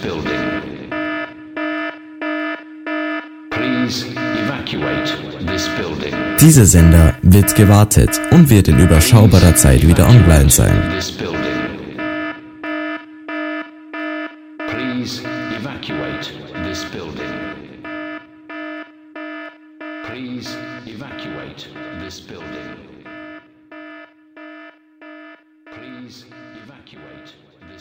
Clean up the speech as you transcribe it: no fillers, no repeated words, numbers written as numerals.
building. Please evacuate this building. Dieser Sender wird gewartet und wird in überschaubarer Zeit wieder online sein. Please evacuate this building. Please evacuate this building. Please